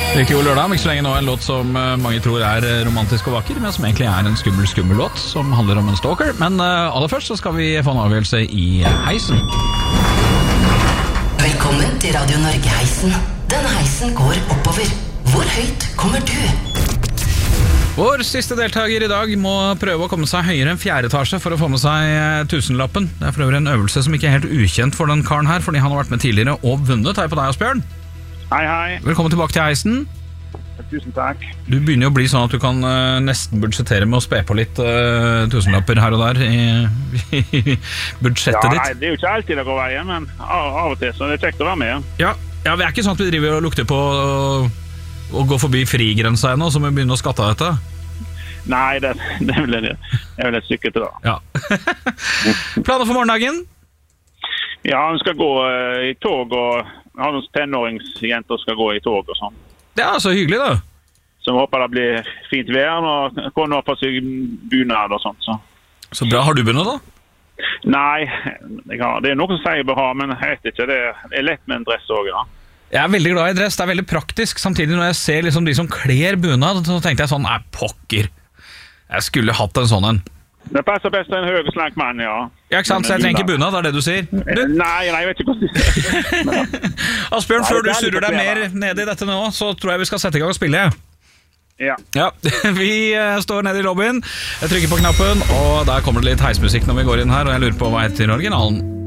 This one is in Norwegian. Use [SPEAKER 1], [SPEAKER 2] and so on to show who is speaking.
[SPEAKER 1] Riktig god lørdag, ikke så lenge nå en låt som mange tror er romantisk og vakker, men som egentlig er en skummel låt som handler om en stalker. Men aller først så skal vi få en avgjørelse i heisen.
[SPEAKER 2] Velkommen til Radio Norge-heisen. Denne heisen går oppover. Hvor høyt kommer du?
[SPEAKER 1] Vår siste deltaker i dag må prøve å komme seg høyere enn 4. etasje for å få med seg tusenlappen. Det er for øvrig en øvelse som ikke er helt ukjent for den karen her, fordi han har vært med tidligere og vunnet. Hei på deg, Asbjørn.
[SPEAKER 3] Hei, hei.
[SPEAKER 1] Velkommen tilbake til heisen.
[SPEAKER 3] Tusen takk.
[SPEAKER 1] Du begynner jo å bli sånn at du kan nesten budsjettere med å spe på litt tusenlapper her og der i budsjettet ditt.
[SPEAKER 3] Nei, det er jo ikke alltid det går veien, men av og til så er det kjekt å være med.
[SPEAKER 1] Ja, vi er ikke sånn at vi driver og lukter på å gå forbi frigrensa ennå, så vi begynner å skatte av dette.
[SPEAKER 3] Nei, det er vel et stykke til da.
[SPEAKER 1] Ja. Planer for morgendagen?
[SPEAKER 3] Ja, vi skal gå i tog, og har noen tenåringsjenter skal gå i tog og sånn.
[SPEAKER 1] Det er så hyggelig da.
[SPEAKER 3] Så vi håper det blir fint vær, og kommer på seg bunad og sånt.
[SPEAKER 1] Så bra, har du bunad da?
[SPEAKER 3] Nei, det er noe som sier jeg bør ha, men jeg vet ikke, det er lett med en dress også, ja.
[SPEAKER 1] Jeg er veldig glad i dress, det er veldig praktisk. Samtidig når jeg ser liksom de som kler bunad, så tenkte jeg sånn, pokker. Jeg skulle hatt en sånn en.
[SPEAKER 3] Det passer best til en høy og slank mann, ja.
[SPEAKER 1] Ja, ikke sant? Så jeg trenger ikke bunad, det er det du sier?
[SPEAKER 3] Nei, jeg vet ikke hvordan du sier.
[SPEAKER 1] Asbjørn, før du surrer deg mer ned i dette nå, så tror jeg vi skal sette i gang og spille.
[SPEAKER 3] Ja.
[SPEAKER 1] Vi står nede i lobbyen, jeg trykker på knappen, og der kommer det litt heismusikk når vi går inn her, og jeg lurer på hva heter originalen.